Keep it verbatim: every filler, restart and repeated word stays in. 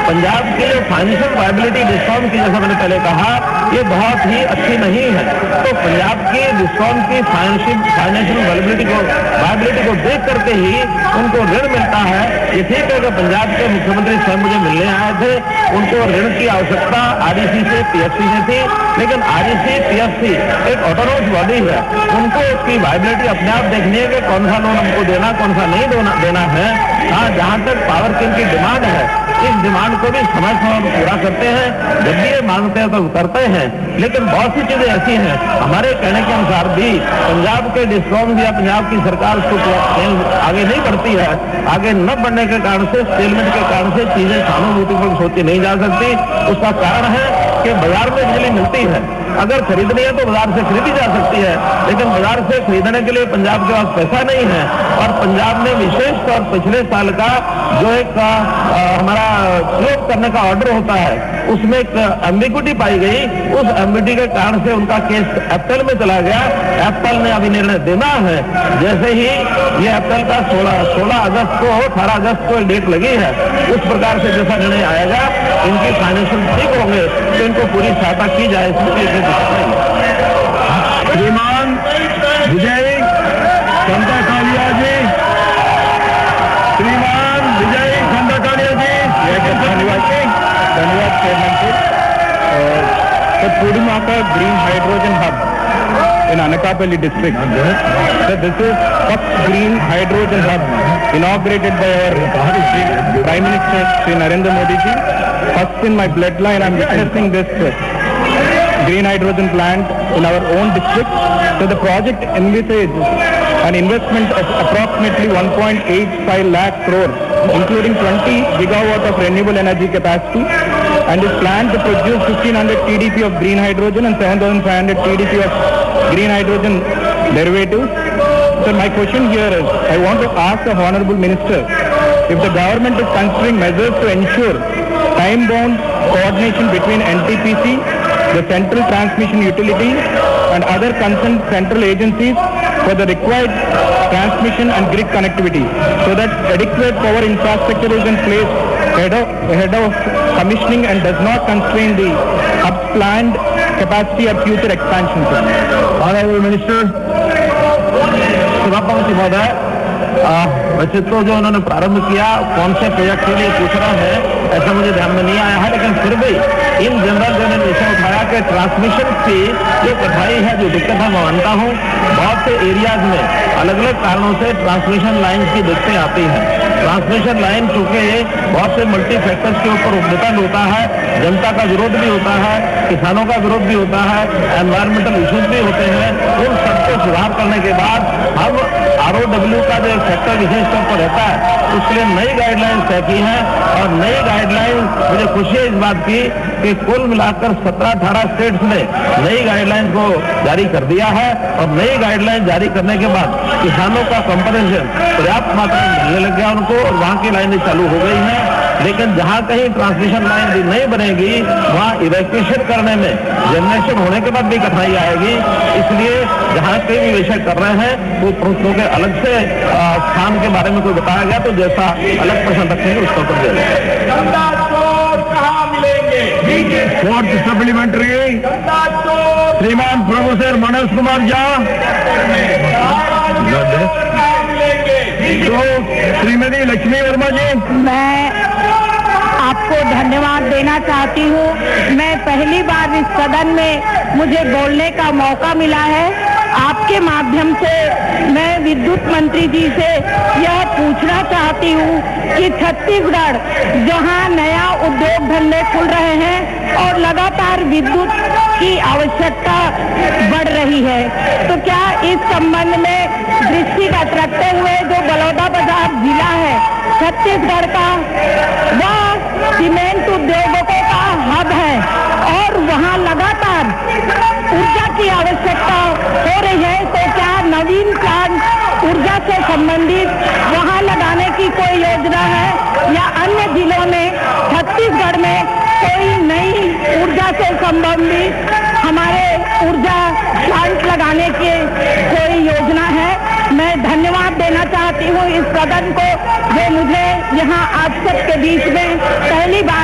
पंजाब की जो financial viability discom की, जैसा मैंने पहले कहा, ये बहुत ही अच्छी नहीं है। तो पंजाब की डिस्कॉम की फाइनेंशियल फाइनेंशियल वायबिलिटी को वायबिलिटी को देख करके ही उनको ऋण मिलता है। ये ठीक है कि पंजाब के मुख्यमंत्री स्वयं मुझे मिलने आए थे, उनको ऋण की आवश्यकता आरईसी से पीएफसी से थी, लेकिन आरईसी पीएफसी एक ऑटोनोमस बॉडी है, उनको उसकी वायबिलिटी अपने आप देखनी है कि कौन सा लोन हमको देना, कौन सा नहीं देना है। हाँ, जहां तक पावर किंग की डिमांड है, इस डिमांड को भी समय समय पर पूरा करते हैं, जब भी ये मांगते हैं तो करते हैं। लेकिन बहुत सी चीजें ऐसी हैं, हमारे कहने के अनुसार भी पंजाब के डिस्कॉम या पंजाब की सरकार उसको आगे नहीं बढ़ती है। आगे न बढ़ने के कारण से, स्टेलमेंट के कारण से चीजें सहानुभूतिपूर्वक सोची नहीं जा सकती। उसका कारण है कि बाजार में बिजली मिलती है, अगर खरीदनी है तो बाजार से खरीदी जा सकती है, लेकिन बाजार से खरीदने के लिए पंजाब के पास पैसा नहीं है। और पंजाब में विशेष तौर पिछले साल का जो एक आ, हमारा प्रयोग करने का ऑर्डर होता है, उसमें एक एम्बिग्विटी पाई गई। उस एम्बिग्विटी के कारण से उनका केस एप्पल में चला गया। एप्पल ने अभी निर्णय देना है। जैसे ही ये एप्पल का सोलह सोलह अगस्त को अठारह अगस्त को डेट लगी है, उस प्रकार से जैसा निर्णय आएगा, इनकी फाइनेंशियल ठीक होंगे तो इनको पूरी सहायता की जाए, इसमें कोई दिक्कत नहीं। श्रीमान विजय चंदा कालिया जी, श्रीमान विजय चंदा कालिया जी, धन्यवाद धन्यवाद chairman ji. The Pudimaka Green Hydrogen Hub in Anakapalli district. So this is first green hydrogen hub inaugurated by our Prime Minister Shri Narendra Modi ji. First in my bloodline, I am witnessing this green hydrogen plant in our own district. So the project envisages an investment of approximately one point eight five lakh crore, including twenty gigawatt of renewable energy capacity, and is planned to produce fifteen hundred T D P of green hydrogen and seven thousand five hundred T D P of green hydrogen derivatives. So my question here is, I want to ask the Honorable Minister if the government is considering measures to ensure time-bound coordination between N T P C, the Central Transmission Utility, and other concerned central agencies for the required transmission and grid connectivity, so that adequate power infrastructure is in place ahead of, ahead of commissioning and does not constrain the hub's planned capacity or future expansion. Honorable Minister, सभापति महोदय, वैसे तो जो उन्होंने प्रारंभ किया कौन से प्रोजेक्ट के लिए पूछ रहा है, ऐसा मुझे ध्यान में नहीं आया है, लेकिन फिर भी इन जनरल जो ने विषय उठाया कि ट्रांसमिशन की जो कठिनाई है, जो दिक्कत है, मैं मानता हूँ बहुत से एरियाज में अलग अलग कारणों से ट्रांसमिशन लाइन की दिक्कतें आती हैं। ट्रांसमिशन लाइन चूंकि बहुत से मल्टी फैक्टर्स के ऊपर डिपेंड होता है, जनता का विरोध भी होता है, किसानों का विरोध भी होता है, एनवायरमेंटल इश्यूज भी होते हैं। उन सबको सुधार करने के बाद हम आर ओ डब्ल्यू का जो सेक्टर विशेष तौर पर रहता है, उसके लिए नई गाइडलाइंस तय की हैं। और नई गाइडलाइंस, मुझे खुशी है इस बात की कि कुल मिलाकर सत्रह अठारह स्टेट्स ने नई गाइडलाइंस को जारी कर दिया है। और नई गाइडलाइंस जारी करने के बाद किसानों का कंपनसेशन पर्याप्त मात्रा में मिलने लग गया उनको, और वहाँ की लाइनें चालू हो गई हैं। लेकिन जहाँ कहीं ट्रांसमिशन लाइन भी नहीं बनेगी, वहाँ इवैक्यूएशन करने में जनरेशन होने के बाद भी कठिनाई आएगी। इसलिए जहाँ कहीं भी विषय कर रहे हैं वो प्रश्नों के अलग से स्थान के बारे में कोई बताया गया तो जैसा अलग प्रश्न रखेंगे उसका उत्तर दे देंगे। फोर्थ सप्लीमेंट्री श्रीमान प्रोफेसर मनोज कुमार झा, तो श्रीमती लक्ष्मी वर्मा जी। मैं आपको धन्यवाद देना चाहती हूँ। मैं पहली बार इस सदन में मुझे बोलने का मौका मिला है। आपके माध्यम से मैं विद्युत मंत्री जी से यह पूछना चाहती हूँ कि छत्तीसगढ़ जहाँ नया उद्योग धंधे खुल रहे हैं और लगातार विद्युत की आवश्यकता बढ़ रही है, तो क्या इस संबंध में दृष्टिगत रखते हुए जो बलौदाबाजार जिला है छत्तीसगढ़ का, वह सीमेंट उद्योगों का हब है और वहाँ लगातार ऊर्जा की आवश्यकता हो रही है, तो क्या नवीन प्लांट ऊर्जा से संबंधित वहाँ लगाने की कोई योजना है या अन्य जिलों में छत्तीसगढ़ में कोई नई ऊर्जा से संबंधित हमारे ऊर्जा प्लांट लगाने की कोई योजना है? मैं धन्यवाद देना चाहती हूँ इस सदन को जो मुझे यहाँ आप सबके बीच में पहली बार